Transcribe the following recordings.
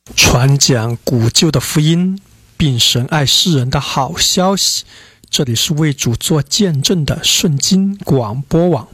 传讲古旧的福音，并神爱世人的好消息。这里是为主做见证的顺经广播网。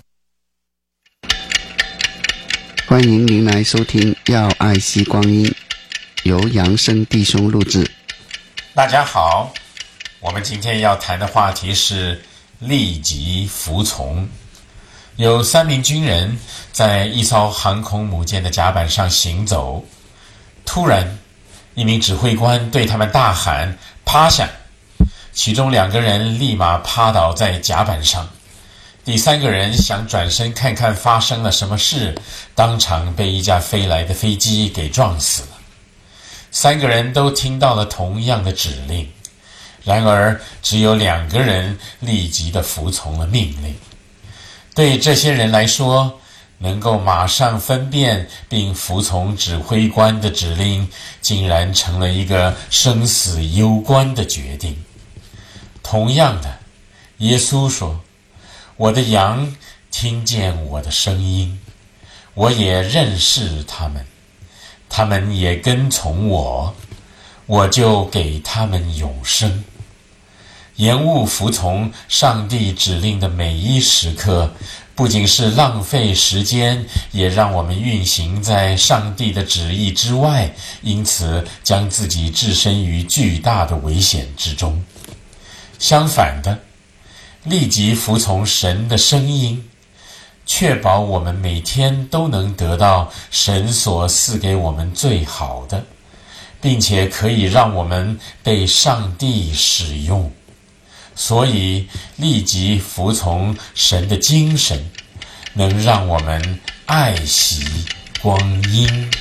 欢迎您来收听要爱惜光阴，由杨生弟兄录制。 大家好，我们今天要谈的话题是立即服从。有3名军人在一艘航空母舰的甲板上行走，突然一名指挥官对他们大喊趴下，其中2个人立马趴倒在甲板上，第3个人想转身看看发生了什么事，当场被一架飞来的飞机给撞死了。3个人都听到了同样的指令，然而只有2个人立即地服从了命令。对这些人来说，能够马上分辨并服从指挥官的指令，竟然成了一个生死攸关的决定。同样的，耶稣说，我的羊听见我的声音，我也认识他们，他们也跟从我，我就给他们永生。延误服从上帝指令的每一时刻，不仅是浪费时间，也让我们运行在上帝的旨意之外，因此将自己置身于巨大的危险之中。相反的，立即服从神的声音，确保我们每天都能得到神所赐给我们最好的，并且可以让我们被上帝使用。所以立即服从神的精神，能让我们爱惜光阴。